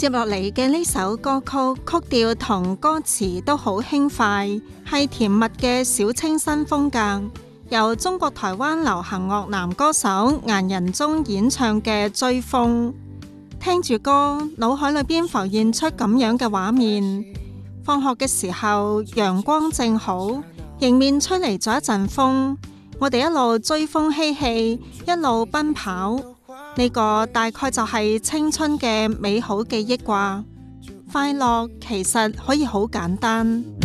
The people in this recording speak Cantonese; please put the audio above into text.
接落嚟嘅呢首歌曲，曲調同歌詞都好輕快，係甜蜜嘅小清新風格，由中國台灣流行樂男歌手顏仁宗演唱嘅《追風》。聽住歌，腦海裏邊浮現出咁樣嘅畫面：放學嘅時候，陽光正好，迎面吹嚟咗一陣風，我哋一路追風嬉戲，一路奔跑。呢個大概就係青春嘅美好記憶啩。快樂其實可以好簡單。